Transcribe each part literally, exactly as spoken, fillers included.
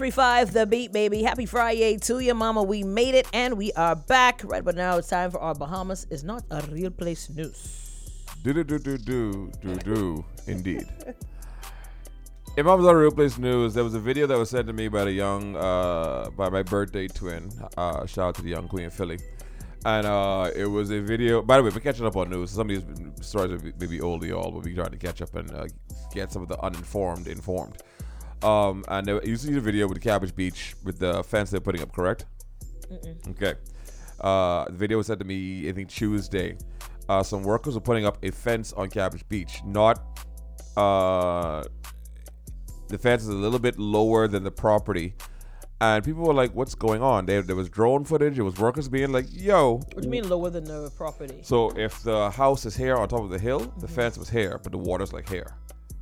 three five The Beat, baby. Happy Friday to you, mama. We made it and we are back. Right but now it's time for our Bahamas is not a real place news. Do do do do do do do indeed. If I was on Real Place News, there was a video that was sent to me by the young, uh, by my birthday twin. Uh, shout out to the young queen of Philly. And uh, it was a video. By the way, we're catching up on news. Some of these stories are maybe old to y'all, but we're trying to catch up and uh, get some of the uninformed informed. Um, and there, you see the video with the Cabbage Beach with the fence they're putting up, correct? Mm-mm. Okay. Uh, the video was sent to me, I think, Tuesday. Uh, some workers were putting up a fence on Cabbage Beach. Not, uh, the fence is a little bit lower than the property. And people were like, what's going on? There, there was drone footage. It was workers being like, yo. What do you mean lower than the property? So if the house is here on top of the hill, mm-hmm. the fence was here, but the water's like here.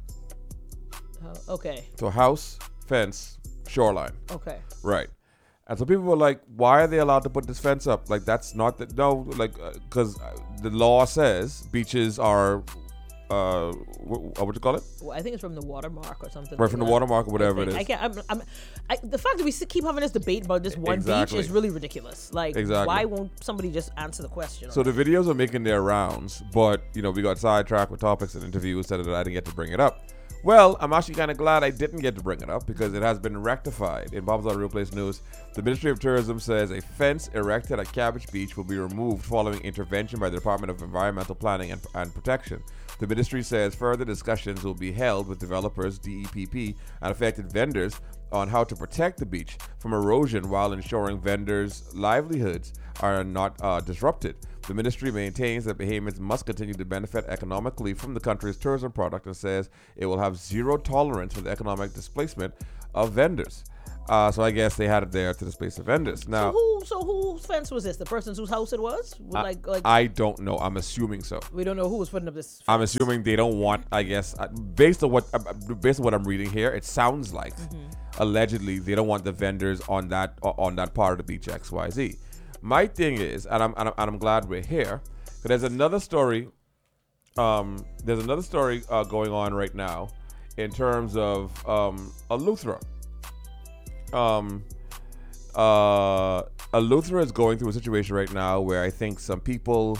Oh, okay. So house, fence, shoreline. Okay. Right. And so people were like, why are they allowed to put this fence up? Like, that's not the, no, like, because uh, the law says beaches are, uh, what, what you call it? Well, I think it's from the watermark or something. Right, like from that. the watermark or whatever I it is. I can't, I'm, I'm, I, the fact that we keep having this debate about this one Exactly. beach is really ridiculous. Like, Exactly. why won't somebody just answer the question? So the videos are making their rounds, but, you know, we got sidetracked with topics and interviews that I didn't get to bring it up. Well, I'm actually kind of glad I didn't get to bring it up because it has been rectified. In Bob's Real Place News, the Ministry of Tourism says a fence erected at Cabbage Beach will be removed following intervention by the Department of Environmental Planning and, and Protection. The ministry says further discussions will be held with developers, D E P P, and affected vendors on how to protect the beach from erosion while ensuring vendors' livelihoods are not uh, disrupted. The ministry maintains that Bahamians must continue to benefit economically from the country's tourism product and says it will have zero tolerance for the economic displacement of vendors. Uh, so I guess they had it there to displace the vendors. Now, so who, so whose fence was this? The person's whose house it was? I, like, like I don't know. I'm assuming so. We don't know who was putting up this fence. I'm assuming they don't want. I guess uh, based on what uh, based on what I'm reading here, it sounds like mm-hmm. allegedly they don't want the vendors on that uh, on that part of the beach X Y Z. My thing is, and I'm, and I'm and I'm glad we're here. But there's another story. Um, there's another story uh, going on right now, in terms of um, Eleuthera. Um, uh, Eleuthera is going through a situation right now where I think some people,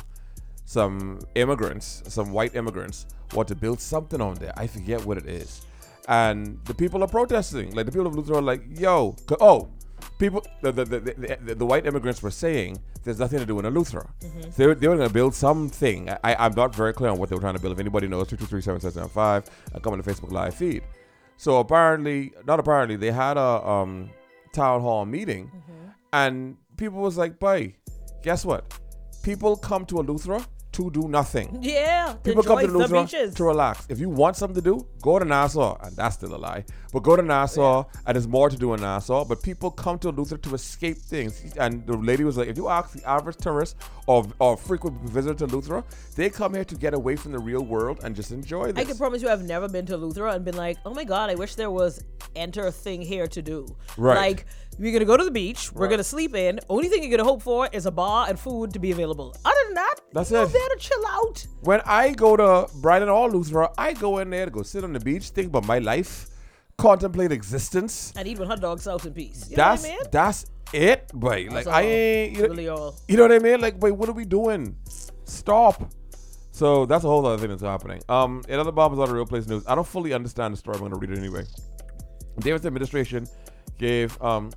some immigrants, some white immigrants, want to build something on there. I forget what it is, and the people are protesting. Like the people of Eleuthera are like, "Yo, oh." People, the the, the the the white immigrants were saying there's nothing to do in Eleuthera. Mm-hmm. So they were, they were going to build something. I, I'm not very clear on what they were trying to build. If anybody knows, two two three seven seven seven five, I come on the Facebook Live feed. So apparently, not apparently, they had a um, town hall meeting, mm-hmm. and people was like, "Boy, guess what? People come to Eleuthera to do nothing. Yeah, people come to Eleuthera Eleuthera to relax. If you want something to do, go to Nassau, and that's still a lie. But go to Nassau, yeah. and there's more to do in Nassau. But people come to Eleuthera to escape things. And the lady was like, if you ask the average tourist or or frequent visitor to Eleuthera, they come here to get away from the real world and just enjoy this. I can promise you, I've never been to Eleuthera and been like, oh my god, I wish there was enter thing here to do. Right. Like, we're gonna go to the beach. We're right. gonna sleep in. Only thing you're gonna hope for is a bar and food to be available. Other than that, that's you're it. there to chill out. When I go to Brighton or Eleuthera, I go in there to go sit on the beach, think about my life, contemplate existence, and eat one hot dog sauce in peace. You that's know what I mean? That's it, boy. Like all. I ain't. You know, really all. You know what I mean? Like, wait, what are we doing? Stop. So that's a whole other thing that's happening. Um, another Bob is on the Real Place News. I don't fully understand the story. I'm going to read it anyway. The Davis administration gave um.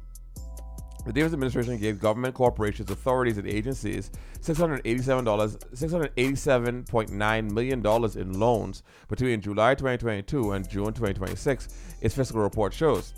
The Davis administration gave government, corporations, authorities, and agencies six hundred eighty-seven dollars, six hundred eighty-seven point nine million dollars in loans between July twenty twenty-two and June twenty twenty-six, its fiscal report shows.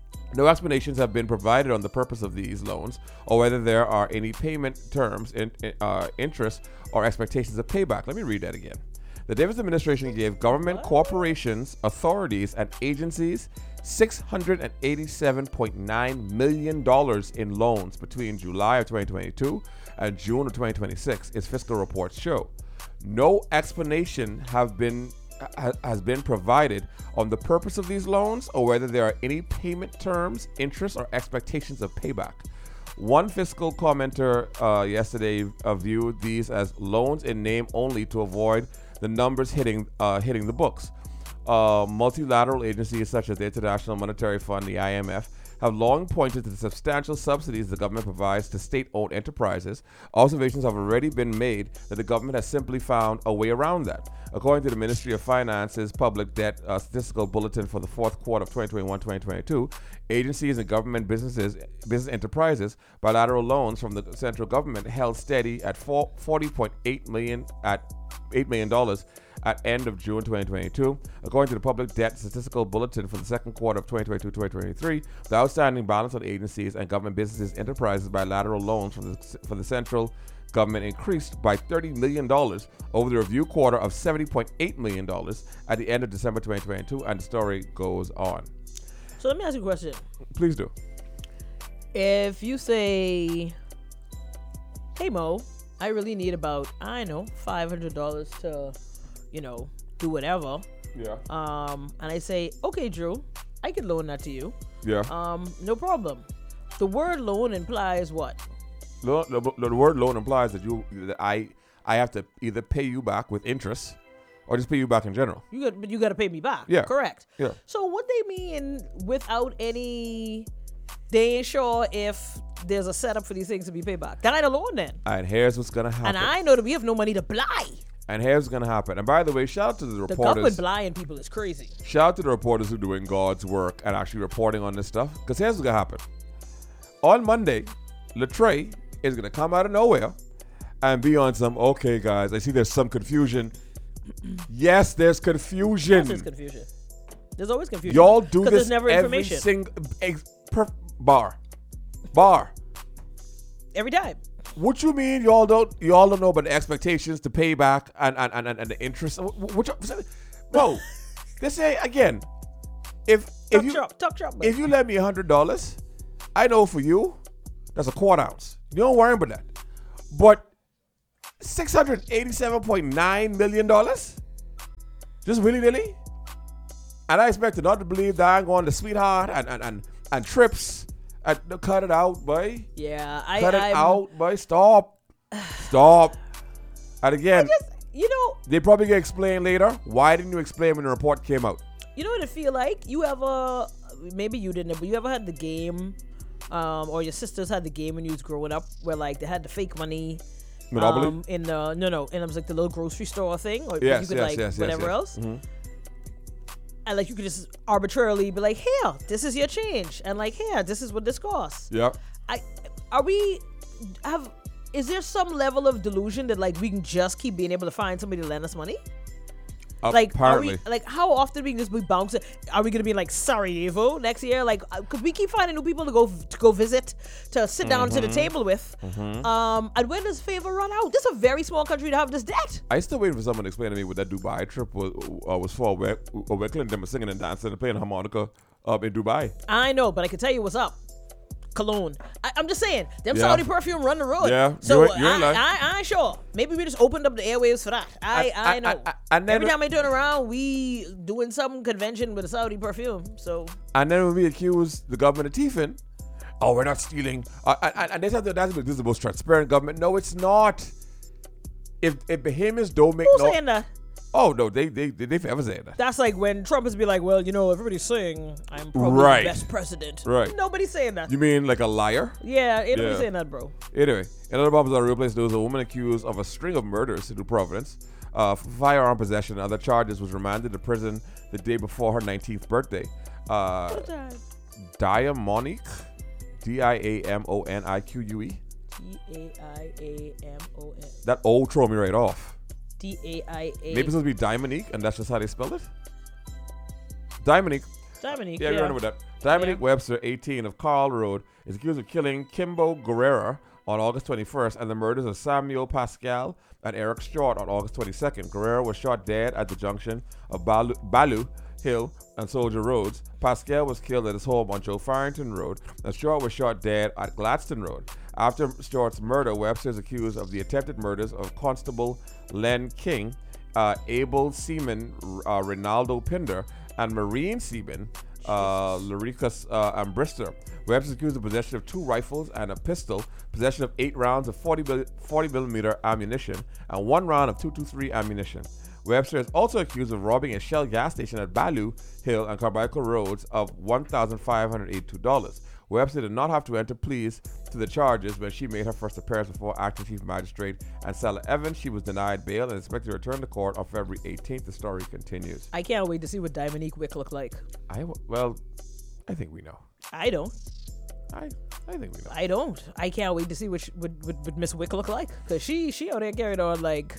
No explanations have been provided on the purpose of these loans or whether there are any payment terms, in, uh, interest, or expectations of payback. Let me read that again. The Davis administration gave government, corporations, authorities, and agencies six hundred eighty-seven point nine million dollars in loans between July of twenty twenty-two and June of twenty twenty-six, its fiscal reports show. No explanation have been ha, has been provided on the purpose of these loans or whether there are any payment terms, interest, or expectations of payback. One fiscal commenter uh, yesterday uh, viewed these as loans in name only to avoid the numbers hitting uh, hitting the books. Uh, multilateral agencies such as the International Monetary Fund, the I M F, have long pointed to the substantial subsidies the government provides to state-owned enterprises. Observations have already been made that the government has simply found a way around that. According to the Ministry of Finance's Public Debt uh, Statistical Bulletin for the fourth quarter of twenty twenty-one twenty twenty-two, agencies and government businesses, business enterprises, bilateral loans from the central government held steady at forty point eight million at eight million dollars at end of June twenty twenty-two. According to the Public Debt Statistical Bulletin for the second quarter of twenty twenty-two twenty twenty-three, the outstanding balance on agencies and government businesses enterprises bilateral loans from the, for the central government increased by thirty million dollars over the review quarter of seventy point eight million dollars at the end of December twenty twenty-two, and the story goes on. So let me ask you a question. Please do. If you say, hey Mo, I really need about, I know, five hundred dollars to, you know, do whatever. Yeah. Um, and I say, okay, Drew, I can loan that to you. Yeah. Um, no problem. The word loan implies what? The, the, the word loan implies that you, that I, I have to either pay you back with interest, or just pay you back in general. You got, but you got to pay me back. Yeah. Correct. Yeah. So what they mean without any, they ain't sure if there's a setup for these things to be paid back. That ain't a loan then. And here's what's gonna happen. And I know that we have no money to buy. And here's what's gonna happen. And by the way, shout out to the The reporters. government buying people is crazy. Shout out to the reporters who are doing God's work and actually reporting on this stuff. Because here's what's gonna happen. On Monday, Latreille is gonna come out of nowhere and be on some, okay guys, I see there's some confusion. Yes, there's confusion. Yes, there's confusion. There's always confusion. Y'all do this there's never every information. single ex- per- bar. Bar. Every time. What you mean y'all don't y'all don't know about the expectations to pay back and and, and, and the interest? Which, bro, this say again. If if Talk you shop, talk shop, if you lend me a hundred dollars, I know for you that's a quarter ounce. You don't worry about that. But six hundred eighty-seven point nine million dollars, just willy nilly, and I expect you not to believe that I'm going to Sweetheart and and and, and trips. Uh, cut it out, boy. Yeah, I cut it I'm, out, boy. Stop, stop. And again, just, you know, they probably get explained later. Why didn't you explain when the report came out? you know what it feel like? You ever, maybe you didn't, but you ever had the game, um, or your sisters had the game when you was growing up, where like they had the fake money. Monopoly? Um, in the no no, and it was like the little grocery store thing, or Yes, you could yes, like yes, yes, whatever yes. else. Mm-hmm. And like you could just arbitrarily be like, here, this is your change, and like here, this is what this costs. Yep. I are we have is there some level of delusion that like we can just keep being able to find somebody to lend us money? Like Apparently. are we like how often we can just be bouncing? Are we gonna be like Sarajevo next year? Like because we keep finding new people to go to go visit, to sit down Mm-hmm. to the table with. Mm-hmm. Um, and when does favor run out? This is a very small country to have this debt. I still waiting for someone to explain to me what that Dubai trip was, uh, was for. Where, where Clinton them was singing and dancing and playing harmonica up in Dubai. I know, but I can tell you what's up. Cologne. I, I'm just saying, them Yeah. Saudi perfume run the road. Yeah, So you ain't- you ain't I, lying. I, I ain't sure. Maybe we just opened up the airwaves for that. I, I- I, I- know. I- I never- Every time I turn around, we doing some convention with a Saudi perfume. So And then when we accuse the government of thieving, oh, we're not stealing. Uh, and, and they said that that's, this is the most transparent government. No, it's not. If if Bahamians don't make who's no, saying that? oh no, they they they, they forever saying that. That's like when Trump is be like, well, you know, everybody's saying I'm probably Right. the best president. Right. Nobody's saying that. You mean like a liar? yeah, ain't nobody Yeah. saying that, bro. Anyway, another Bombs on Real Place News, a woman accused of a string of murders in New Providence, uh, for firearm possession and other charges was remanded to prison the day before her nineteenth birthday. Uh, What time? Diamonique, D I A M O N I Q U E. D A I A M O N. That old throw me right off. D A I A. Maybe it's supposed to be Diamonique, and that's just how they spell it. Diamonique. Dominique. Yeah, you remember that. Dominic Yeah. Webster, eighteen, of Carl Road, is accused of killing Kimbo Guerrera on August twenty-first and the murders of Samuel Pascal and Eric Short on August twenty-second. Guerrera was shot dead at the junction of Balu, Balu Hill and Soldier Roads. Pascal was killed at his home on Joe Farrington Road, and Short was shot dead at Gladstone Road. After Short's murder, Webster is accused of the attempted murders of Constable Len King, uh, Able Seaman uh, Ronaldo Pinder, and Marine Seaman uh, Laricus uh, Ambrister. Webster is accused of possession of two rifles and a pistol, possession of eight rounds of forty millimeter ammunition, and one round of two twenty-three ammunition. Webster is also accused of robbing a Shell gas station at Balu Hill and Carmichael Roads of one thousand five hundred eighty-two dollars. Webster did not have to enter pleas to the charges when she made her first appearance before acting chief magistrate and Sella Evans. She was denied bail and expected to return to court on February eighteenth. The story continues. I can't wait to see what Dominique Wick look like. I well, I think we know. I don't. I I think we know. I don't. I can't wait to see what she, what, what, what Miss Wick look like, because she she out there carried on like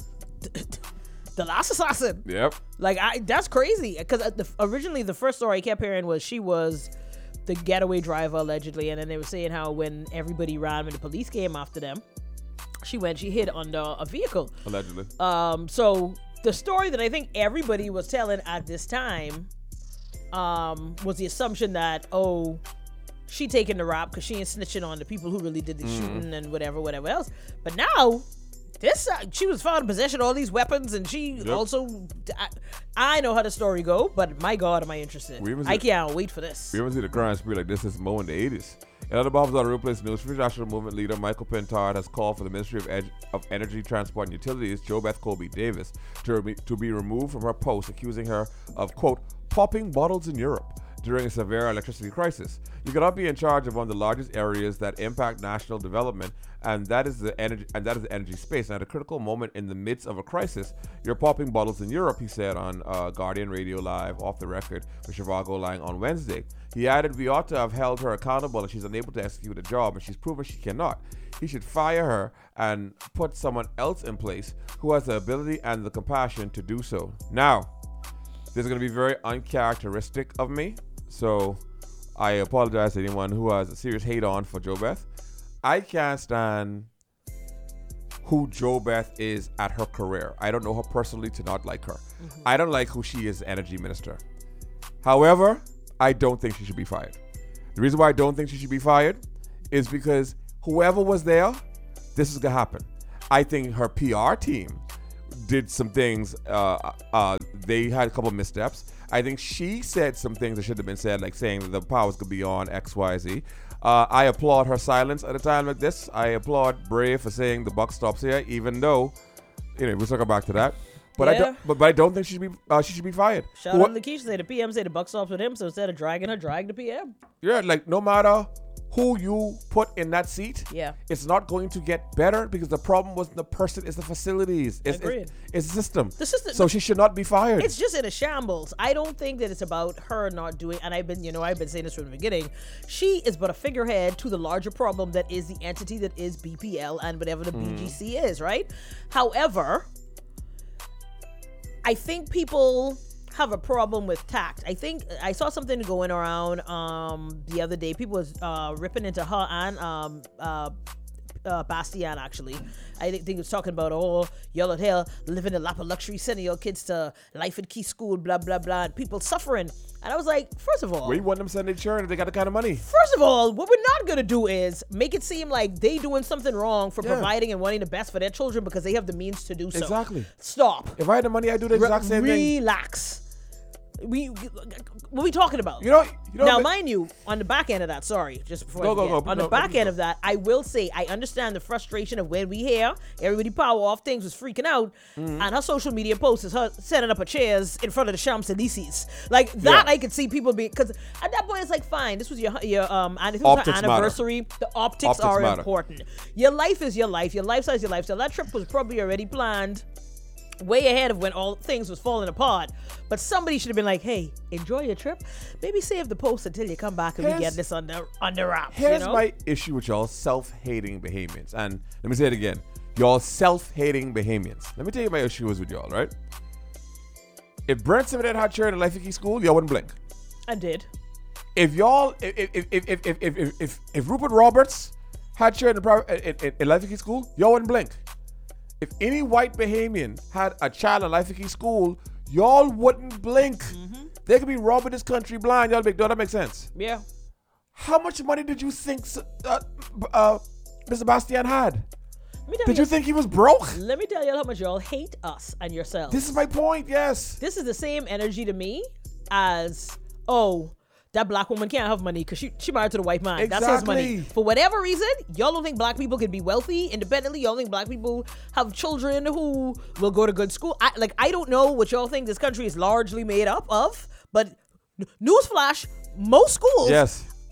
the last assassin. Yep. Like I that's crazy, because the, originally the first story I kept hearing was she was the getaway driver allegedly, and then they were saying how when everybody ran, when the police came after them, she went she hid under a vehicle Allegedly. um so the story that I think everybody was telling at this time um was the assumption that, oh, she taking the rap because she ain't snitching on the people who really did the mm. shooting and whatever whatever else. But now this uh, she was found in possession of all these weapons, and she yep. also I, I know how the story go, but my God, am I interested. I can't wait for this. We haven't seen a crime spree like this since Mo in the eighties. In other bombs on Real Place News, Free National Movement leader Michael Pintard has called for the Ministry of, Ed- of Energy, Transport and Utilities, JoBeth Colby Davis, to, re- to be removed from her post, accusing her of, quote, popping bottles in Europe during a severe electricity crisis. You cannot be in charge of one of the largest areas that impact national development, and that is the energy and that is the energy space. And at a critical moment in the midst of a crisis, you're popping bottles in Europe, he said on uh, Guardian Radio Live, off the record, with Zhivago Lang on Wednesday. He added, we ought to have held her accountable, and she's unable to execute a job, and she's proven she cannot. He should fire her and put someone else in place who has the ability and the compassion to do so. Now, this is going to be very uncharacteristic of me, so I apologize to anyone who has a serious hate on for JoBeth. I can't stand who JoBeth is at her career. I don't know her personally to not like her. Mm-hmm. I don't like who she is as energy minister. However, I don't think she should be fired. The reason why I don't think she should be fired is because whoever was there, this is going to happen. I think her P R team did some things. Uh, uh, they had a couple of missteps. I think she said some things that should have been said, like saying that the powers could be on X, Y, Z. Uh, I applaud her silence at a time like this. I applaud Brave for saying the buck stops here, even though, you know, we'll circle back to that. But yeah. I don't. But, but I don't think she should be. Uh, she should be fired. Shout Who, out to Lakeisha. Say the P M say the buck stops with him. So instead of dragging her, drag the P M. Yeah, like no matter who you put in that seat, yeah, it's not going to get better, because the problem wasn't the person, it's the facilities. It's, it's, it's the system. The system. So she should not be fired. It's just in a shambles. I don't think that it's about her not doing, and I've been, you know, I've been saying this from the beginning. She is but a figurehead to the larger problem that is the entity that is B P L and whatever the mm. B G C is, right? However, I think people have a problem with tact. I think I saw something going around um the other day. People was uh ripping into her and um uh, uh Bastian actually. I think he was talking about, oh, y'all out here living a lap of luxury, sending your kids to Life and Key School, blah blah blah, and people suffering. And I was like, first of all, where you want them to send their children if they got the kind of money? First of all, what we're not gonna do is make it seem like they doing something wrong for yeah. providing and wanting the best for their children because they have the means to do so. Exactly. Stop. If I had the money, I'd do the exact Re- same thing. Relax. We, what are we talking about? You know, you know now, mind you, on the back end of that, sorry, just before go, I forget, go, go, on no, the back no, end no. of that, I will say I understand the frustration of when we hear everybody power off things was freaking out, mm-hmm. and her social media post is her setting up her chairs in front of the Champs-Élysées. Like that, yeah. I could see people being, because at that point it's like, fine, this was your your um, I think it was her anniversary. Matter. The optics, optics are matter. important. Your life is your life. Your lifestyle is your lifestyle. That trip was probably already planned way ahead of when all things was falling apart. But somebody should have been like, hey, enjoy your trip. Maybe save the post until you come back and here's, we get this under under wraps. Here's you know? my issue with y'all self-hating Bahamians. And let me say it again. Y'all self-hating Bahamians. Let me tell you my issue is with y'all, right? If Brent Simon had children in Life and Key School, y'all wouldn't blink. I did. If y'all, if if if if if if, if, if, if Rupert Roberts had children in, in, in, in Life and Key School, y'all wouldn't blink. If any white Bahamian had a child in Life and Key School, y'all wouldn't blink. Mm-hmm. They could be robbing this country blind. Y'all make, don't that make sense? Yeah. How much money did you think uh, uh, Mister Bastian had? Did you, you think he was broke? Let me tell you how much y'all hate us and yourselves. This is my point, yes. This is the same energy to me as, oh, that black woman can't have money because she, she married to the white man. Exactly. That's his money. For whatever reason, y'all don't think black people can be wealthy independently. Y'all think black people have children who will go to good school. I, like, I don't know what y'all think this country is largely made up of, but n- newsflash, most schools yes.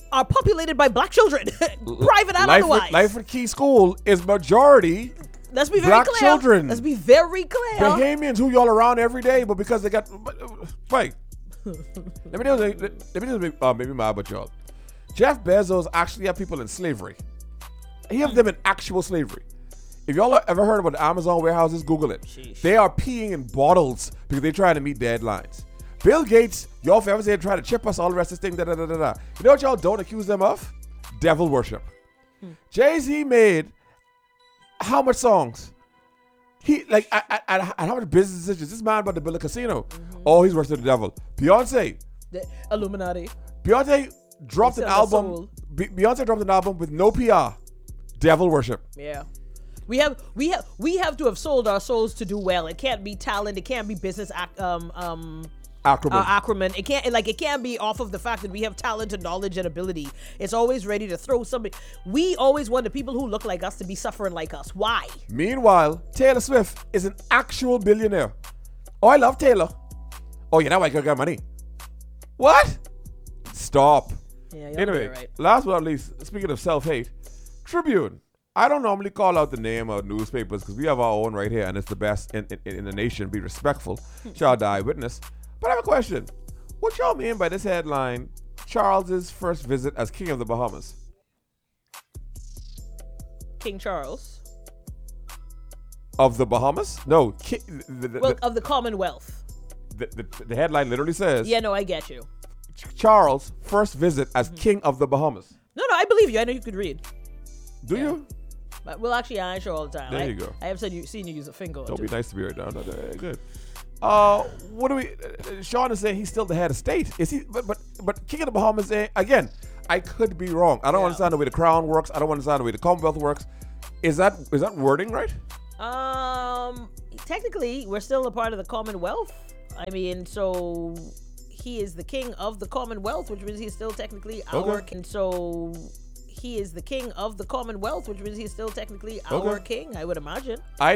are populated by black children, private and Life otherwise. with, Life with Key School is majority Let's be very black clear. children. Let's be very clear. Bahamians who y'all around every day, but because they got wait. let me just let me just make, uh, make me mad about y'all. Jeff Bezos actually have people in slavery. He have them in actual slavery. If y'all have ever heard about the Amazon warehouses, Google it. Sheesh. They are peeing in bottles because they're trying to meet deadlines. Bill Gates, y'all forever say try to chip us, all the rest of this thing, da da da da da. You know what y'all don't accuse them of? Devil worship. Hmm. Jay-Z made how much songs? He like at, at, at, at how much business decisions? This man about to build a casino. Mm-hmm. Oh, he's worse than the devil. Beyonce. The Illuminati. Beyonce dropped an album. Be- Beyonce dropped an album with no P R. Devil worship. Yeah. We have we have we have to have sold our souls to do well. It can't be talent. It can't be business ac- um um Acronym. Uh, acronym. It can't like it can't be off of the fact that we have talent and knowledge and ability. It's always ready to throw somebody. We always want the people who look like us to be suffering like us. Why? Meanwhile, Taylor Swift is an actual billionaire. Oh, I love Taylor. Oh, yeah, now I got money. What? Stop. Yeah, anyway, right. last but not least, speaking of self-hate, Tribune. I don't normally call out the name of newspapers because we have our own right here, and it's the best in, in, in the nation. Be respectful. Shout out to Eyewitness. But I have a question. What y'all mean by this headline, Charles's first visit as King of the Bahamas? King Charles. Of the Bahamas? No. Ki- the, the, well, the, of the Commonwealth. The, the, the headline literally says... Yeah, no, I get you. Charles' first visit as mm-hmm. King of the Bahamas. No, no, I believe you. I know you could read. Do yeah. you? But, well, actually, I ain't sure all the time. There I, you go. I have said you, seen you use a finger. Don't or be two. nice to me right now. No, no, good. Uh, what do we? Uh, Sean is saying he's still the head of state. Is he? But but but King of the Bahamas. Eh, again, I could be wrong. I don't yeah. understand the way the crown works. I don't understand the way the Commonwealth works. Is that is that wording right? Um, technically, we're still a part of the Commonwealth. I mean, so he is the king of the Commonwealth, which means he's still technically our okay. king. So he is the king of the Commonwealth, which means he's still technically our okay. king, I would imagine. I